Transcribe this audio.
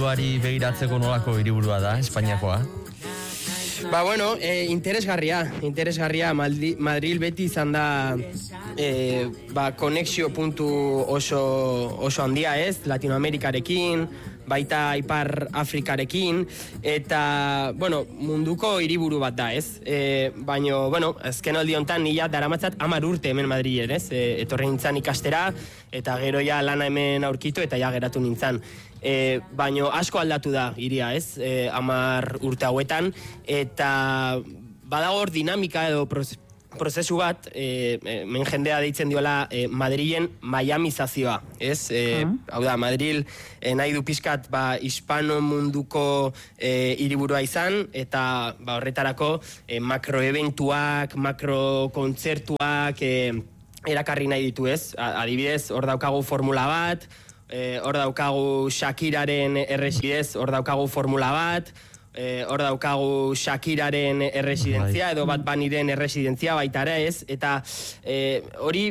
munduari begiratzeko nolako hiriburua da, Espainiakoa? Interesgarria. Madril beti izan da konexio puntu oso handia ez, Latinoamerikarekin, baita Ipar Afrikarekin, eta, munduko hiriburu bat da ez. Baina, azken aldi honetan nila daramatzat 10 urte hemen Madrilen ez, etorri nintzen ikastera, eta gero ja lana hemen aurkitu, eta ja geratu nintzen. Baina asko aldatu da hiria ez, 10 urte hauetan, eta badago hor dinamika edo prozesu bat, men jendea deitzen diola Madrilen Miamizazioa, ez? Hau da, Madril nahi du pixkat hispano munduko hiriburua izan, eta horretarako makroeventuak, makrokontzertuak erakarri nahi ditu, ez? Adibidez, hor daukagu formula bat, hor daukagu Shakiraren erresidez, hor daukagu formula bat, hor daukagu Shakiraren erresidentzia, edo Bad Bunnyren erresidentzia baita ere ez, eta hori